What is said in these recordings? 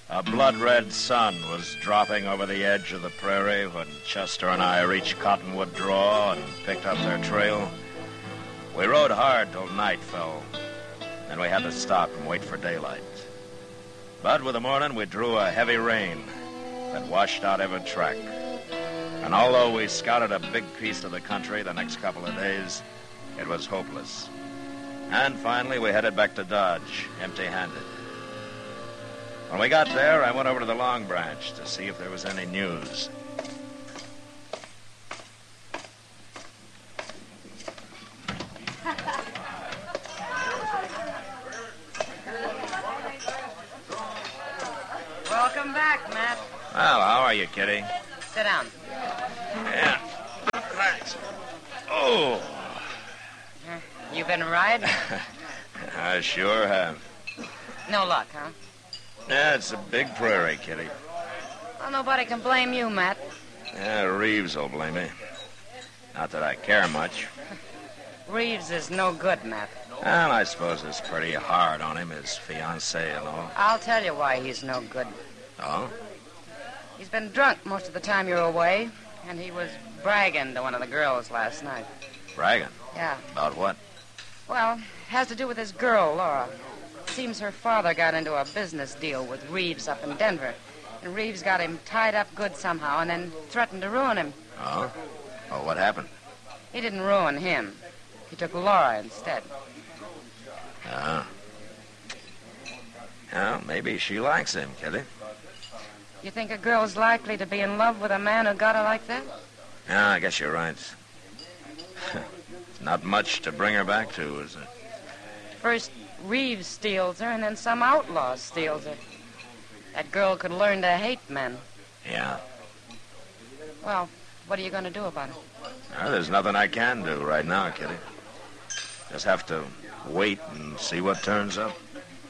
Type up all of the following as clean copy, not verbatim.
A blood-red sun was dropping over the edge of the prairie when Chester and I reached Cottonwood Draw and picked up their trail. We rode hard till night fell. Then we had to stop and wait for daylight. But with the morning, we drew a heavy rain that washed out every track. And although we scouted a big piece of the country the next couple of days, it was hopeless. And finally, we headed back to Dodge, empty-handed. When we got there, I went over to the Long Branch to see if there was any news. Welcome back, Matt. Well, how are you, Kitty? Sit down. Yeah, thanks. Oh. You been riding? I sure have. No luck, huh? Yeah, it's a big prairie, Kitty. Well, nobody can blame you, Matt. Yeah, Reeves will blame me. Not that I care much. Reeves is no good, Matt. Well, I suppose it's pretty hard on him, his fiancée and all. I'll tell you why he's no good. Oh? He's been drunk most of the time you're away, and he was bragging to one of the girls last night. Bragging? Yeah. About what? Well, it has to do with his girl, Laura. Seems her father got into a business deal with Reeves up in Denver, and Reeves got him tied up good somehow and then threatened to ruin him. Oh? Oh, what happened? He didn't ruin him. He took Laura instead. Oh. Well, maybe she likes him, Kitty. You think a girl's likely to be in love with a man who got her like that? Yeah, I guess you're right. Not much to bring her back to, is it? First, Reeves steals her, and then some outlaw steals her. That girl could learn to hate men. Yeah. Well, what are you going to do about it? Well, there's nothing I can do right now, Kitty. Just have to wait and see what turns up.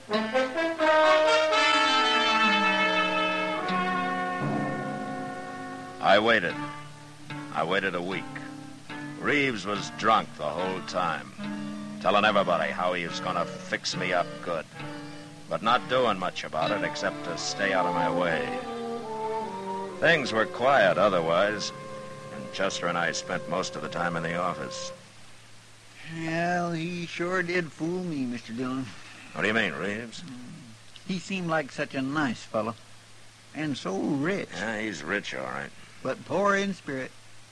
I waited. I waited a week. Reeves was drunk the whole time, telling everybody how he was going to fix me up good, but not doing much about it except to stay out of my way. Things were quiet otherwise, and Chester and I spent most of the time in the office. Well, he sure did fool me, Mr. Dillon. What do you mean, Reeves? He seemed like such a nice fellow, and so rich, Yeah, he's rich, all right. but poor in spirit.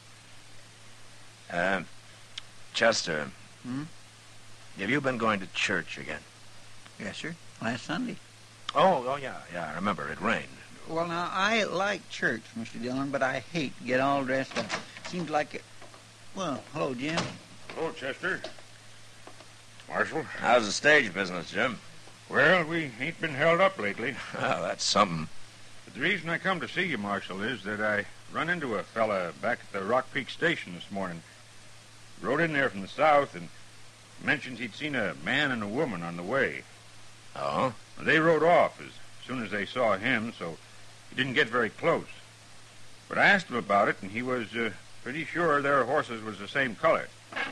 Chester, Hmm? have you been going to church again? Yes, sir. Last Sunday. Oh, yeah, I remember. It rained. Well, now, I like church, Mr. Dillon, but I hate to get all dressed up. Seems like it... Well, hello, Jim. Hello, Chester. Marshal. How's the stage business, Jim? Well, we ain't been held up lately. Oh, that's something. But the reason I come to see you, Marshal, is that I run into a fella back at the Rock Peak Station this morning. Rode in there from the south and mentioned he'd seen a man and a woman on the way. Oh? They rode off as soon as they saw him, so he didn't get very close. But I asked him about it, and he was pretty sure their horses was the same color.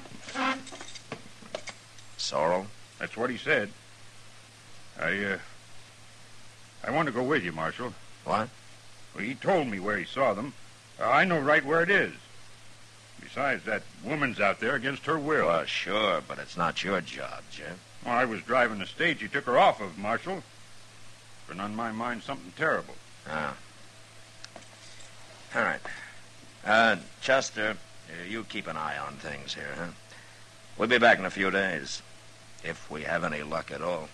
Sorrel? That's what he said. I want to go with you, Marshal. What? Well, he told me where he saw them. I know right where it is. Besides, that woman's out there against her will. Well, sure, but it's not your job, Jim. Well, I was driving the stage he took her off of, Marshal. Been on my mind something terrible. Ah. All right. Chester, you keep an eye on things here, huh? We'll be back in a few days, if we have any luck at all.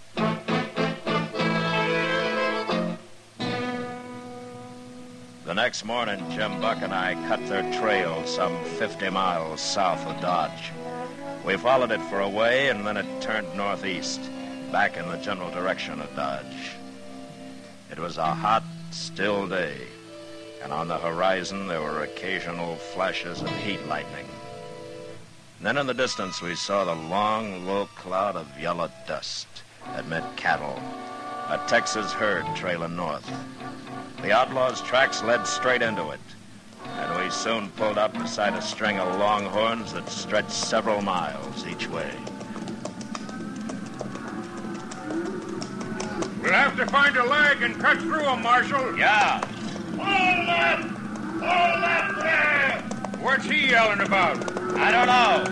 The next morning, Jim Buck and I cut their trail some 50 miles south of Dodge. We followed it for a way, and then it turned northeast, back in the general direction of Dodge. It was a hot, still day, and on the horizon there were occasional flashes of heat lightning. And then in the distance we saw the long, low cloud of yellow dust that meant cattle, a Texas herd trailing north. The outlaws' tracks led straight into it, and we soon pulled up beside a string of longhorns that stretched several miles each way. We'll have enough to find a leg and cut through him, Marshal. Yeah. Hold up! Hold up there! What's he yelling about? I don't know.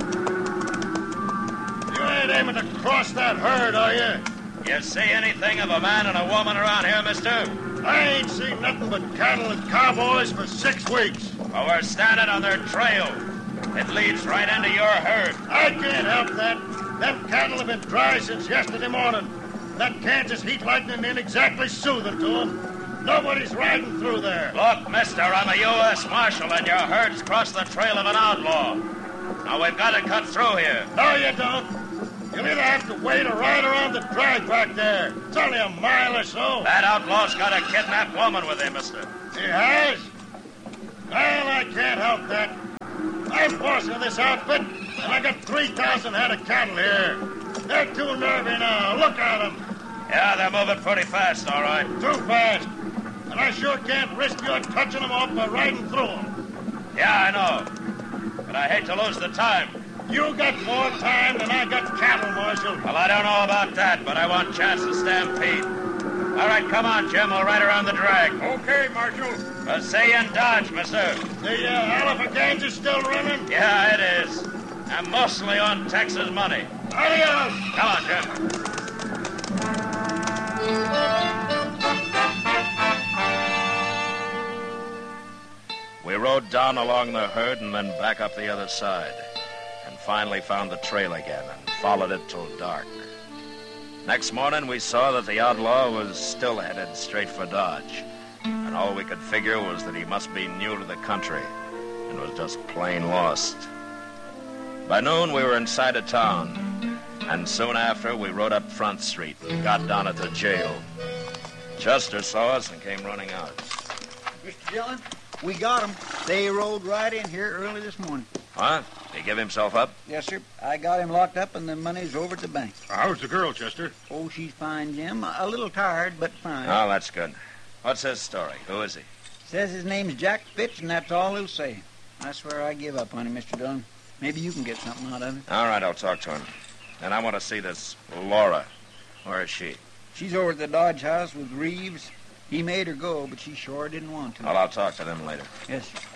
You ain't aiming to cross that herd, are you? You see anything of a man and a woman around here, mister? I ain't seen nothing but cattle and cowboys for 6 weeks. Well, we're standing on their trail. It leads right into your herd. I can't help that. Them cattle have been dry since yesterday morning. That Kansas heat lightning ain't exactly soothing to them. Nobody's riding through there. Look, mister, I'm a U.S. Marshal, and your herd's crossed the trail of an outlaw. Now, we've got to cut through here. No, you don't. You'll either have to wait or ride around the drag back there. It's only a mile or so. That outlaw's got a kidnapped woman with him, mister. He has? Well, I can't help that. I'm boss of this outfit, and I got 3,000 head of cattle here. They're too nervy now. Look at them. Yeah, they're moving pretty fast, all right. Too fast. And I sure can't risk your touching them off by riding through them. Yeah, I know. But I hate to lose the time. You got more time than I got cattle, Marshal. Well, I don't know about that, but I want chance to stampede. All right, come on, Jim. We'll ride around the drag. Okay, Marshal. See you in Dodge, mister. The Alpha still running? Yeah, it is. I'm mostly on Texas money. Adios. Come on, Jim. We rode down along the herd and then back up the other side, and finally found the trail again and followed it till dark. Next morning, we saw that the outlaw was still headed straight for Dodge, and all we could figure was that he must be new to the country and was just plain lost. By noon, we were inside of town, and soon after, we rode up Front Street and got down at the jail. Chester saw us and came running out. Mr. Dillon, we got 'em. They rode right in here early this morning. Huh? Did he give himself up? Yes, sir. I got him locked up, and the money's over at the bank. How's the girl, Chester? Oh, she's fine, Jim. A little tired, but fine. Oh, that's good. What's his story? Who is he? Says his name's Jack Fitch, and that's all he'll say. I swear I give up on him, Mr. Dillon. Maybe you can get something out of it. All right, I'll talk to him. And I want to see this Laura. Where is she? She's over at the Dodge house with Reeves. He made her go, but she sure didn't want to. Well, I'll talk to them later. Yes, sir.